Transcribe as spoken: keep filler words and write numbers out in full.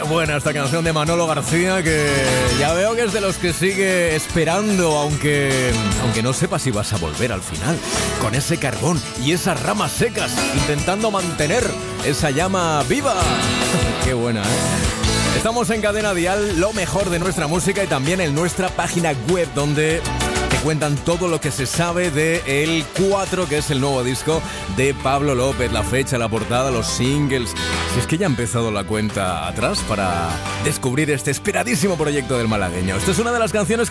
buena esta canción de Manolo García, que ya veo que es de los que sigue esperando, aunque, aunque no sepa si vas a volver al final, con ese carbón y esas ramas secas, intentando mantener esa llama viva. Qué buena, ¿eh? Estamos en Cadena Dial, lo mejor de nuestra música, y también en nuestra página web, donde te cuentan todo lo que se sabe de El cuatro, que es el nuevo disco de Pablo López, la fecha, la portada, los singles. Si es que ya ha empezado la cuenta atrás para descubrir este esperadísimo proyecto del malagueño. Esta es una de las canciones